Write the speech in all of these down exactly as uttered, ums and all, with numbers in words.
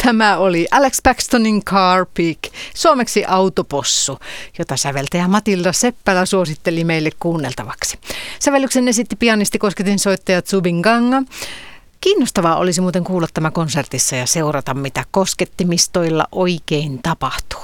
Tämä oli Alex Paxtonin Car Pig, suomeksi autopossu, jota säveltäjä Matilda Seppälä suositteli meille kuunneltavaksi. Sävellyksen esitti pianisti kosketinsoittaja Zubin Ganga. Kiinnostavaa olisi muuten kuulla tämä konsertissa ja seurata, mitä koskettimistoilla oikein tapahtuu.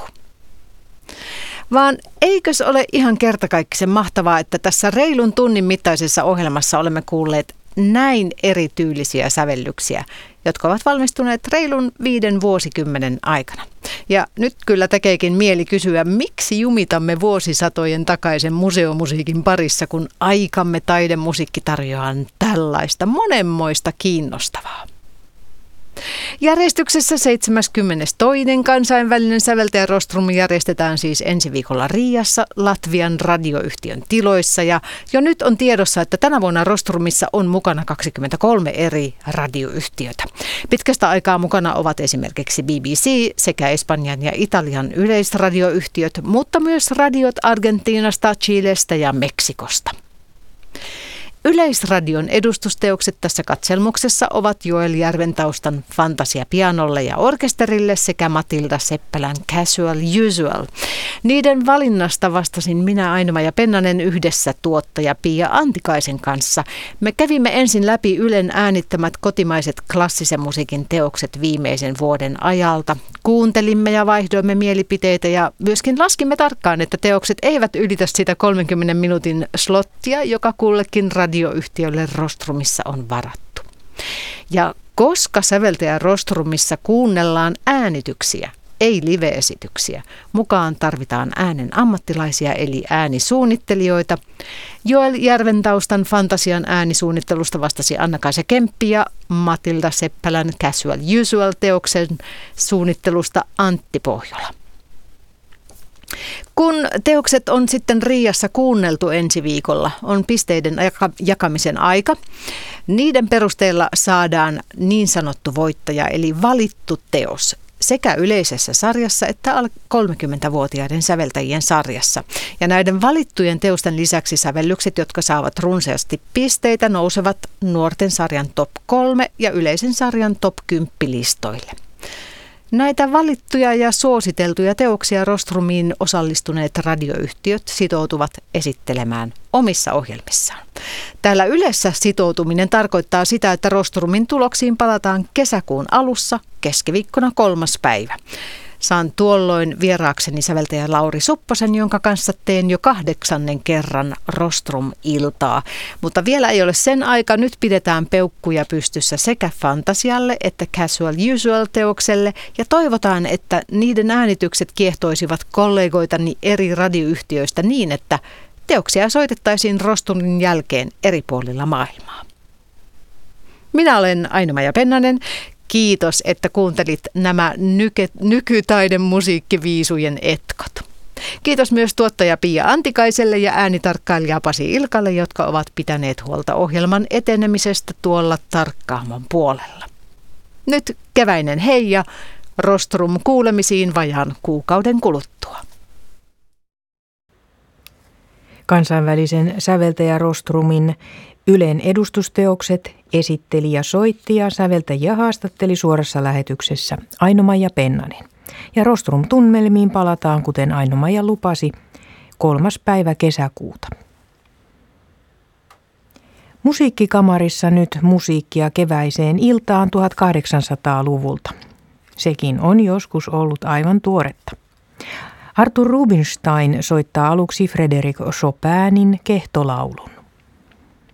Vaan eikös ole ihan kertakaikkisen mahtavaa, että tässä reilun tunnin mittaisessa ohjelmassa olemme kuulleet näin erityylisiä sävellyksiä, jotka ovat valmistuneet reilun viiden vuosikymmenen aikana. Ja nyt kyllä tekeekin mieli kysyä, miksi jumitamme vuosisatojen takaisen museomusiikin parissa, kun aikamme taidemusiikki tarjoaa tällaista monenmoista kiinnostavaa. Järjestyksessä seitsemäskymmenestoinen kansainvälinen säveltäjä Rostrum järjestetään siis ensi viikolla Riiassa Latvian radioyhtiön tiloissa. Ja jo nyt on tiedossa, että tänä vuonna Rostrumissa on mukana kaksikymmentäkolme eri radioyhtiötä. Pitkästä aikaa mukana ovat esimerkiksi B B C sekä Espanjan ja Italian yleisradioyhtiöt, mutta myös radiot Argentiinasta, Chilestä ja Meksikosta. Yleisradion edustusteokset tässä katselmuksessa ovat Joel Järventaustan Fantasia pianolle ja orkesterille sekä Matilda Seppälän Casual Usual. Niiden valinnasta vastasin minä, Aino-Maija Pennanen, yhdessä tuottaja Pia Antikaisen kanssa. Me kävimme ensin läpi Ylen äänittämät kotimaiset klassisen musiikin teokset viimeisen vuoden ajalta. Kuuntelimme ja vaihdoimme mielipiteitä ja myöskin laskimme tarkkaan, että teokset eivät ylitä sitä kolmenkymmenen minuutin slottia, joka kullekin radioyhtiölle Rostrumissa on varattu. Ja koska säveltäjä Rostrumissa kuunnellaan äänityksiä, ei live-esityksiä, mukaan tarvitaan äänen ammattilaisia eli äänisuunnittelijoita. Joel Järventaustan Fantasian äänisuunnittelusta vastasi Anna-Kaisa Kemppi ja Matilda Seppälän Casual Usual-teoksen suunnittelusta Antti Pohjola. Kun teokset on sitten Riiassa kuunneltu ensi viikolla, on pisteiden jakamisen aika. Niiden perusteella saadaan niin sanottu voittaja eli valittu teos sekä yleisessä sarjassa että alle kolmekymmentävuotiaiden säveltäjien sarjassa. Ja näiden valittujen teosten lisäksi sävellykset, jotka saavat runsaasti pisteitä, nousevat nuorten sarjan top kolme ja yleisen sarjan top kymmenen listoille. Näitä valittuja ja suositeltuja teoksia Rostrumiin osallistuneet radioyhtiöt sitoutuvat esittelemään omissa ohjelmissaan. Täällä Ylessä sitoutuminen tarkoittaa sitä, että Rostrumin tuloksiin palataan kesäkuun alussa keskiviikkona kolmas päivä. Saan tuolloin vieraakseni säveltäjä Lauri Supposen, jonka kanssa teen jo kahdeksannen kerran Rostrum-iltaa. Mutta vielä ei ole sen aika. Nyt pidetään peukkuja pystyssä sekä Fantasialle että Casual Usual-teokselle ja toivotaan, että niiden äänitykset kiehtoisivat kollegoitani eri radioyhtiöistä niin, että teoksia soitettaisiin Rostrumin jälkeen eri puolilla maailmaa. Minä olen Aino-Maija Pennanen. Kiitos, että kuuntelit nämä nyky- nykytaidemusiikkiviisujen etkot. Kiitos myös tuottaja Pia Antikaiselle ja äänitarkkailija Pasi Ilkalle, jotka ovat pitäneet huolta ohjelman etenemisestä tuolla tarkkaamon puolella. Nyt keväinen hei ja Rostrum kuulemisiin vajaan kuukauden kuluttua. Kansainvälisen säveltäjä Rostrumin Ylen edustusteokset esitteli ja soitti ja säveltäjiä haastatteli suorassa lähetyksessä Aino-Maija Pennanen. Ja Rostrum-tunnelmiin palataan, kuten Aino-Maija lupasi, kolmas päivä kesäkuuta. Musiikkikamarissa nyt musiikkia keväiseen iltaan tuhatkahdeksansataaluvulta. Sekin on joskus ollut aivan tuoretta. Arthur Rubinstein soittaa aluksi Frédéric Chopinin kehtolaulun.